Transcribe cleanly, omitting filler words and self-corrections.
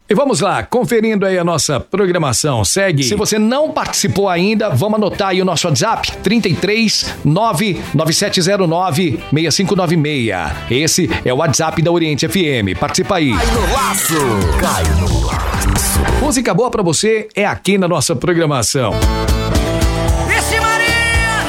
E vamos lá, conferindo aí a nossa programação. Segue. Se você não participou ainda, vamos anotar aí o nosso WhatsApp, 33997096596. Esse é o WhatsApp da Oriente FM. Participa aí. Cai no laço. Cai no laço. Música boa pra você é aqui na nossa programação.